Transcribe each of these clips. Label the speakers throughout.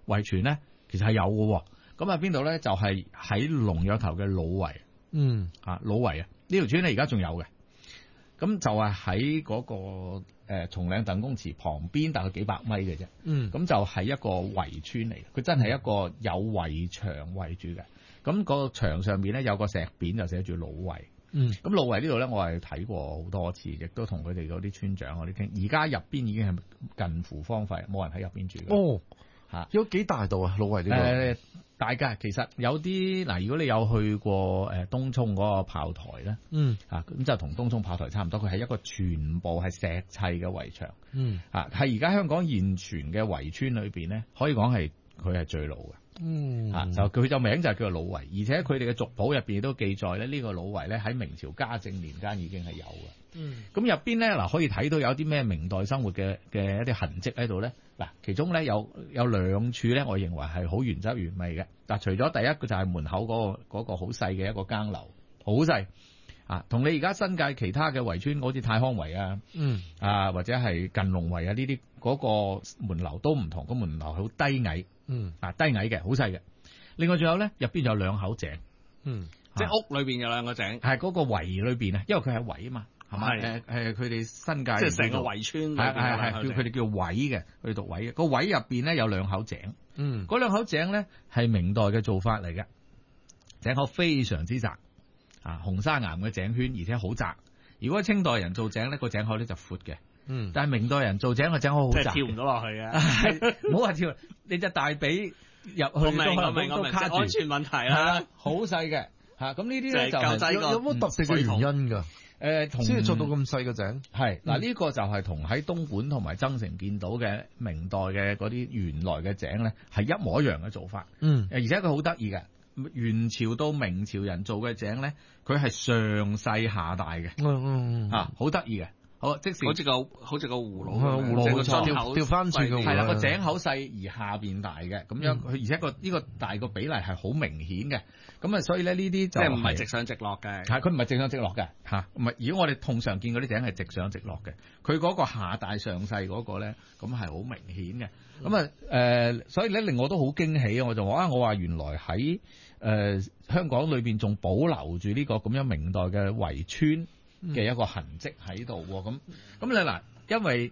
Speaker 1: 遺傳咧，其實係有嘅。咁啊邊度咧？就係喺龍躍頭嘅魯圍。魯圍啊，呢條村咧而家仲有嘅。咁就係喺嗰個松嶺鄧公祠旁邊，大概幾百米嘅啫。咁就係一個圍村嚟嘅，佢真係一個有圍牆圍住嘅。咁個牆上面咧有個石匾就寫住魯圍。咁魯圍呢度咧，我係睇過好多次，亦都同佢哋嗰啲村長嗰啲傾。而家入邊已經係近乎荒廢，冇人喺入邊住嘅。
Speaker 2: 有幾大度啊？魯圍呢個
Speaker 1: 大㗎，其實有啲嗱，如果你有去過東涌嗰個炮台咧，咁就同東涌炮台差唔多，佢係一個全部係石砌嘅圍牆，係而家香港現存嘅圍村裏邊咧，可以講係佢係最老嘅。就佢就名就係叫做魯圍，而且佢哋嘅族譜入邊都記載咧，呢個魯圍咧喺明朝嘉靖年間已經係有嘅。咁入邊咧嗱，可以睇到有啲咩明代生活嘅一啲痕跡喺度咧。嗱，其中咧有兩處咧，我認為係好原汁原味嘅。嗱，除咗第一個就係門口嗰個好細嘅一個更樓，好細同你而家新界其他嘅圍村，好似太康圍或者係近龍圍啊呢啲嗰個門樓都唔同，個門樓好低矮，低矮嘅，好細嘅。另外仲有咧，入邊有兩口井，
Speaker 3: 即係屋裏邊有兩個井，
Speaker 1: 係嗰個圍裏邊啊，因為佢係圍啊嘛。
Speaker 3: 係
Speaker 1: 佢哋新界
Speaker 3: 即係成個圍村，
Speaker 1: 係叫佢哋叫圍嘅，佢哋讀圍嘅。個圍入邊咧有兩口井，嗰兩口井咧係明代嘅做法嚟嘅，井口非常之窄，紅砂岩嘅井圈，而且好窄。如果清代人做井咧，個井口咧就闊嘅，但係明代人做井個井口好窄，
Speaker 3: 即係跳唔到落去嘅。
Speaker 1: 唔好話跳，你隻大髀入去都卡住，
Speaker 3: 安全問題啦，
Speaker 1: 好細嘅咁呢啲咧就
Speaker 3: 係
Speaker 2: 有冇特別嘅原因㗎？先至做到咁細嘅井，
Speaker 1: 係嗱呢個就係同喺東莞同埋增城見到嘅明代嘅嗰啲原來嘅井咧係一模一樣嘅做法，而且佢好得意嘅，元朝到明朝人做嘅井咧，佢係上細下大嘅，好得意嘅。好，即使
Speaker 3: 好似個葫蘆，
Speaker 2: 個
Speaker 3: 樽口
Speaker 2: 調翻轉嘅，
Speaker 1: 係啦，個井口細而下邊大嘅，咁樣佢而且呢個大個比例係好明顯嘅，咁啊所以咧呢啲就
Speaker 3: 即係唔係直上直落嘅，
Speaker 1: 佢唔係直上直落嘅唔係。如果我哋通常見嗰啲井係直上直落嘅，佢嗰個下大上細嗰個咧，咁係好明顯嘅。咁所以咧令我都好驚喜啊！我話原來喺香港裏邊仲保留住呢個咁樣明代嘅圍村嘅一個痕跡喺度喎，咁你嗱，因為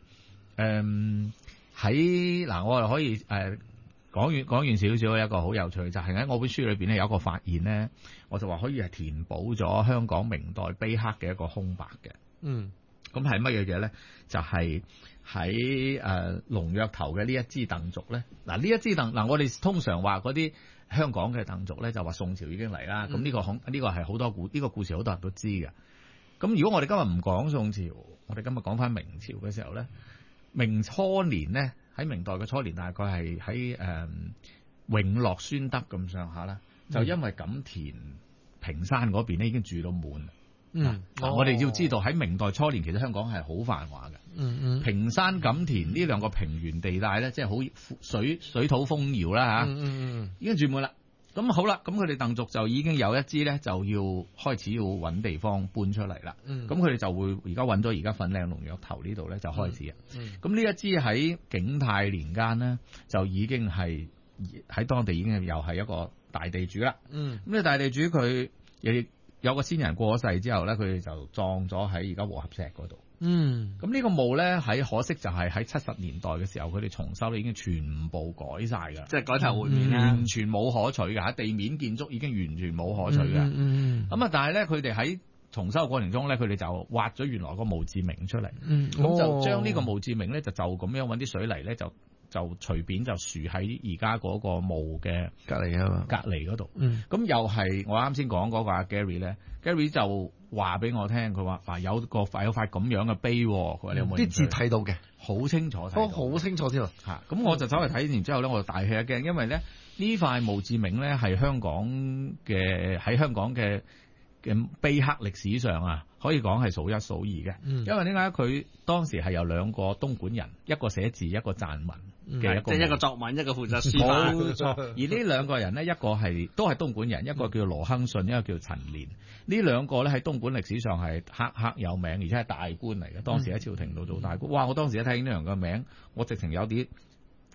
Speaker 1: 喺嗱，我哋可以講完少少一個好有趣，就係喺我本書裏邊咧有一個發現咧，我就話可以係填補咗香港明代碑刻嘅一個空白嘅。咁係乜嘢嘢咧？就係喺龍躍頭嘅呢一支鄧族咧。嗱，呢一支鄧嗱，我哋通常話嗰啲香港嘅鄧族咧，就話宋朝已經嚟啦。咁呢個係好多呢個故事好多人都知嘅。咁如果我哋今日唔講宋朝，我哋今日講翻明朝嘅時候咧，明初年咧，喺明代嘅初年，大概係喺永樂宣德咁上下啦，就因為錦田屏山嗰邊咧已經住到滿。我哋要知道喺明代初年，其實香港係好繁華嘅。屏山錦田呢兩個平原地帶咧，即係好水土豐饒啦已經住滿啦。咁好啦，咁佢哋鄧族就已經有一支咧，就要開始要揾地方搬出嚟啦。咁佢哋就會而家揾咗而家粉嶺龍躍頭呢度咧，就開始啊。咁呢一支喺景泰年間呢，就已經係喺當地已經又係一個大地主啦。咁呢大地主佢亦有個先人過咗世之後咧，佢哋就葬咗喺而家和合石嗰度。咁呢個墓咧，喺可惜就係喺70年代嘅時候，佢哋重修咧已經全部改晒㗎，
Speaker 3: 即係改頭換面啦，
Speaker 1: 完全冇可取㗎。喺地面建築已經完全冇可取㗎。咁但係咧，佢哋喺重修過程中咧，佢哋就挖咗原來個墓誌銘出嚟，咁就將呢個墓誌銘咧就咁樣揾啲水泥咧就隨便就豎喺而家嗰個墓嘅
Speaker 2: 隔離啊嘛，
Speaker 1: 隔離嗰度。咁又係我啱先講嗰個阿 Gary 咧 ，Gary 就話俾我聽，佢話有塊咁樣嘅碑，佢話你有冇
Speaker 2: 啲字睇到嘅，
Speaker 1: 好清楚睇到，
Speaker 2: 好清楚添
Speaker 1: 啊！咁我就走去睇完之後咧，我就大吃一驚，因為咧呢塊墓誌銘咧係香港嘅碑刻歷史上啊，可以講係數一數二嘅。因為點解佢當時係有兩個東莞人，一個寫字，一個撰文嘅
Speaker 3: 即係一個作文，一個負責書法。
Speaker 1: 冇錯。而呢兩個人呢，一個都係東莞人，一個叫羅亨信，一個叫陳年。呢兩個咧喺東莞歷史上係赫有名，而且係大官嚟嘅。當時喺朝廷度做大官。哇！我當時一睇呢兩個名，我直情有啲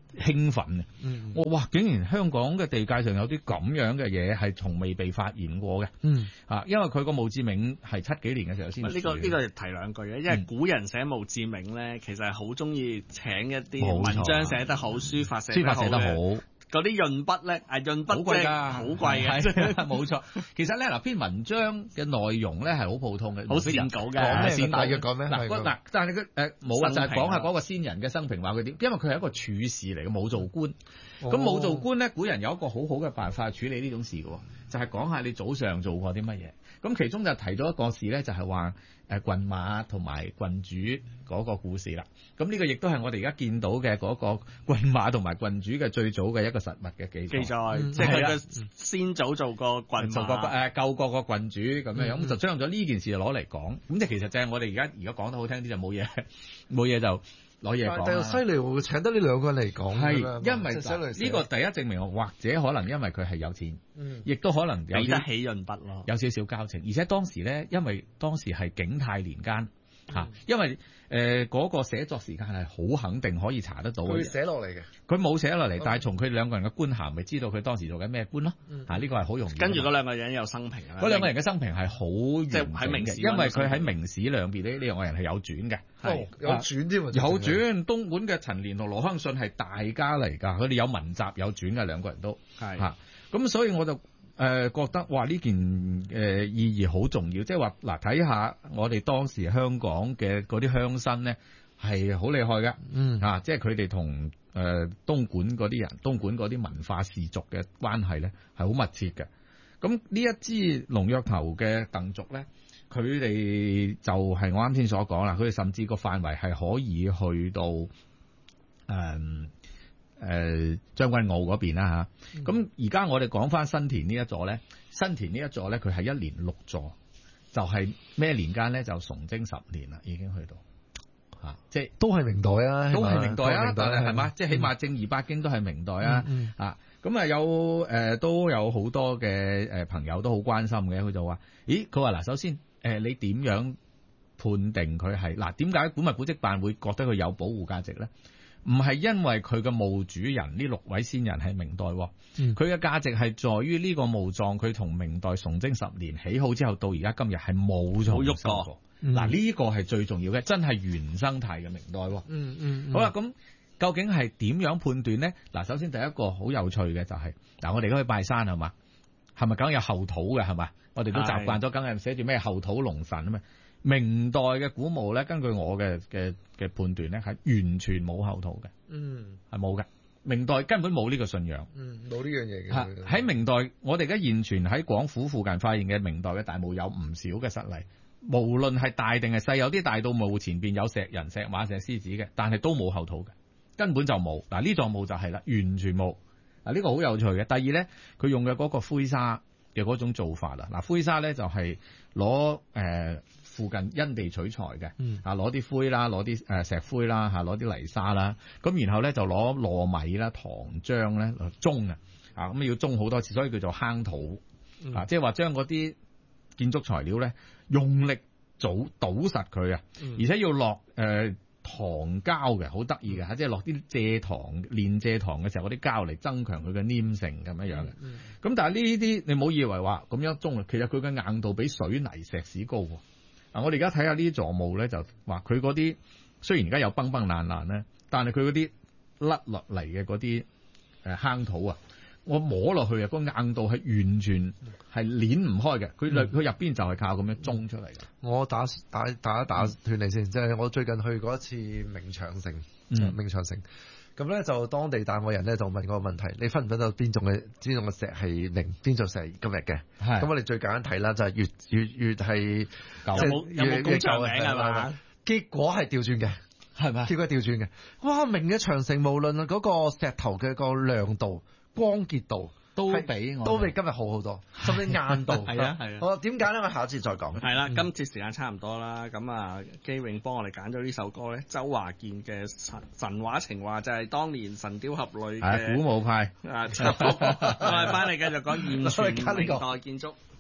Speaker 1: 興奮。我哇！竟然香港嘅地界上有啲咁樣嘅嘢係從未被發現過嘅。因為佢個墓誌銘係70幾年嘅時候先。
Speaker 3: 呢個提兩句嘅，因為古人寫墓誌銘咧，其實係好中意請一啲文章寫得好、書法寫得好。嗰啲潤筆咧，潤筆好貴㗎，好貴嘅，
Speaker 1: 冇錯。其實咧，嗱篇文章嘅內容咧係好普通嘅，
Speaker 3: 好線稿嘅。
Speaker 2: 大約講咩？
Speaker 1: 嗱，但係佢冇啊，就係講下嗰個先人嘅生平話佢點，因為佢係一個處事嚟嘅，冇做官。咁冇做官咧，古人有一個好好嘅辦法處理呢種事嘅，就係講下你早上做過啲乜嘢。咁其中就提咗一個事咧，就係話郡馬同埋郡主嗰個故事啦。咁呢個亦都係我哋而家見到嘅嗰個郡馬同埋郡主嘅最早嘅一個實物嘅記載，
Speaker 3: 即係佢嘅先祖做過郡馬，
Speaker 1: 救過個郡主咁樣，咁就將咗呢件事就攞嚟講。咁即係其實就係我哋而家講得好聽啲就冇嘢就攞嘢講。
Speaker 2: 但係犀利喎，請得呢兩個人嚟講，
Speaker 1: 係因為呢個第一證明，或者可能因為佢係有錢，亦都可能有
Speaker 3: 俾得起潤筆咯，
Speaker 1: 有少少交情。而且當時咧，因為當時係景泰年間。因為嗰個寫作時間係好肯定可以查得到嘅。
Speaker 2: 佢寫落嚟嘅，
Speaker 1: 佢冇寫落嚟，但係從佢兩個人嘅官銜，咪知道佢當時做緊咩官咯。呢個係好容易。
Speaker 3: 跟住嗰兩個人有生平啊。
Speaker 1: 嗰兩個人嘅生平係好
Speaker 3: 即係喺明史，
Speaker 1: 因為佢喺明史兩邊呢兩個人係有傳嘅。
Speaker 2: 有傳添，
Speaker 1: 有傳。東莞嘅陳年同羅香信係大家嚟㗎，佢哋有文集有傳嘅，兩個人都係嚇。咁所以我就。覺得哇呢件意義好重要，即係話嗱睇下我哋當時香港嘅嗰啲鄉紳咧係好厲害嘅，即係佢哋同東莞嗰啲人、東莞嗰啲文化氏族嘅關係咧係好密切嘅。咁呢一支龍躍頭嘅鄧族咧，佢哋就係我啱先所講啦，佢哋甚至個範圍係可以去到將軍澳嗰邊啦嚇，咁而家我哋講翻新田呢一座咧，新田呢一座咧佢係一連6座，就係咩年間咧？就崇禎10年啦，已經去到嚇，即係
Speaker 2: 都係明代啊，
Speaker 1: 都係明代啊，但係係嘛？即係起碼正兒八經都係明代啊，咁啊有都有好多嘅朋友都好關心嘅，佢就話：咦，佢話嗱，首先你點樣判定佢係嗱？點解古物古蹟辦會覺得佢有保護價值咧？唔係因為佢嘅墓主人呢6位先人係明代，佢嘅價值係在於呢個墓葬佢同明代崇禎10年起好之後到而家今日係冇重修過。嗱呢個係最重要嘅，真係原生態嘅明代。好啦，咁究竟係點樣判斷呢？嗱，首先第一個好有趣嘅就係嗱，我哋而家去拜山係嘛，係咪梗有後土嘅係嘛？我哋都習慣咗，梗係寫住咩後土龍神啊嘛。明代嘅古墓咧，根據我嘅判斷咧，係完全冇後土嘅，係冇嘅。明代根本冇呢個信仰，
Speaker 2: 冇呢樣嘢嘅。
Speaker 1: 喺明代，我哋而家現存喺廣府附近發現嘅明代嘅大墓有唔少嘅實例，無論係大定係細，有啲大到墓前邊有石人、石馬、石獅子嘅，但係都冇後土嘅，根本就冇。嗱呢座墓就係啦，完全冇。嗱呢個好有趣嘅。第二咧，佢用嘅嗰個灰沙嘅嗰種做法啦，嗱灰沙咧就係攞附近因地取材嘅，攞啲灰啦，攞啲石灰啦，攞啲泥沙啦，咁然後咧就攞糯米啦、糖漿咧舂咁要舂好多次，所以叫做坑土，即係話將嗰啲建築材料咧用力倒實佢啊，而且要落糖膠嘅，好得意嘅，即係落啲蔗糖煉蔗糖嘅時候嗰啲膠嚟增強佢嘅黏性咁樣嘅。咁但係呢啲你唔好以為話咁樣舂，其實佢嘅硬度比水泥石屎高。我哋而家睇下呢啲座墓咧，就話佢嗰啲雖然而家有崩崩爛爛咧，但係佢嗰啲甩落嚟嘅嗰啲坑土啊，我摸落去啊，個硬度係完全係攣唔開嘅。佢入邊就係靠咁樣舂出嚟嘅。
Speaker 2: 我打斷你先，即係我最近去過一次明長城，明長城咁咧就當地帶我人咧就問我個問題：你分唔分到邊種嘅石係明，邊種石係今日嘅？咁我哋最簡單睇啦，就係越係
Speaker 3: 有冇工匠名係嘛？
Speaker 2: 結果係調轉嘅，係咪？結果係調轉嘅。哇！明嘅長城無論嗰個石頭嘅個亮度、光潔度都比今日好好多，甚至硬度。係啊。好，點解咧？我下一次再講。
Speaker 3: 係啦，今次時間差唔多啦。咁啊，基永幫我哋揀咗呢首歌咧，周華健嘅神話情話，就係當年神雕俠侶嘅
Speaker 1: 古墓派。
Speaker 3: 我哋翻嚟繼續講現存明代建築。